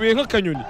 ibuye nk'akanyoni.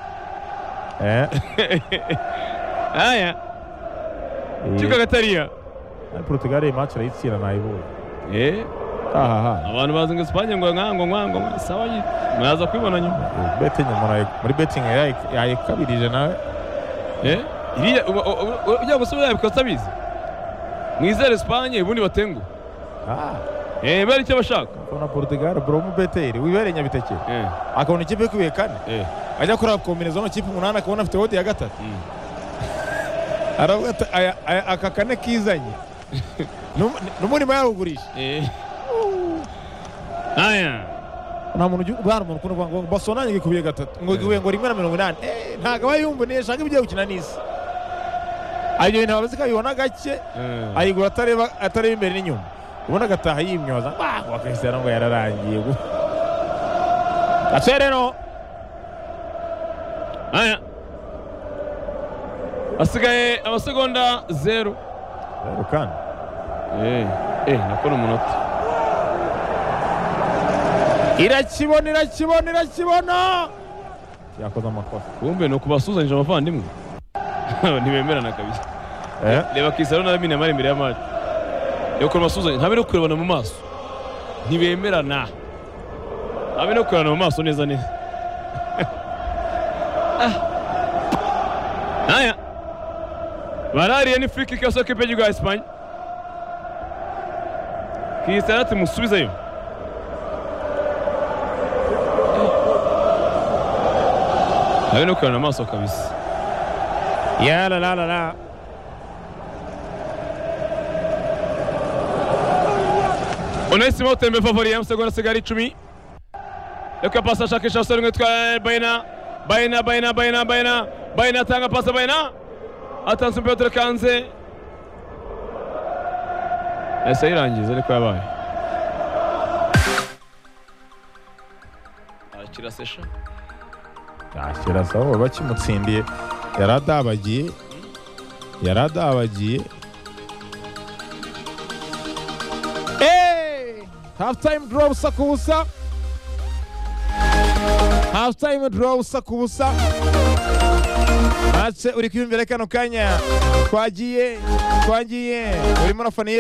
Aya. Cyuka gatariya. Portugal match rayitsira nayibuye. Aha. Abantu bazi ngo Espagne ngo ngango sawa yi. Mwaza kwibona nyuma. Betting muri betting yayikabirije nawe. Iriya ujya gusubira yabikosa bizi. Mwizere Espagne ubundi batengu. Bari cyo bashaka. Kona Portugal bro mu beteri wibere nyabiteke. Akabona ikipe kubiye kane. Ajya kora kombinezano kipe 8 akabona afite hodi ya gatatu. Arabata akakane kizanye. Numuri mayagurisha. Aya. Nta muntu bwana umuntu kuno ngo basonanye gikubiye gatatu. Ngo giwe ngo 180. Ntaga bayumva neza ngibiye gukina nisi. Ayo nta bazi kabibona gake. Ayigura atareba imbere n'inyuma. Ubona gataha yimyoza wakahise ngo yararangiye. Acereno. Aya. Asigaye amasegonda 0. Kandi. Nakora umunota. Irakibona. Yakoze amakosa. Kumbe no kubasuzanyije abavandimwe. Ntibemerana kabisa. Reba Cristiano na Lamine Yamal imbere ya match. Yoko masuzanye ntabe no kurebana mu maso. Ntibemerana. Abe no kurebana mu maso neza. Aya. Barariye ni free kick yasohoka ipe y'Igihugu Espagne. Cristiano tumusubizayo. Abe no kurebana mu maso kabisa. Ya la. Onesimo Tembe favori ya seconda sigari 10. Yoko pasa shakisha sorunge twa Baina tanga pasa Baina. Attention Piotr Kanze. Ese irangiza ariko yabaye. Kirasesha. Kirasaba bakimutsindiye. Yaradabagiye. Half time draw sakubusa. Match uri kwiyumvira kano kanya. Twagiye. Urimo nafaniye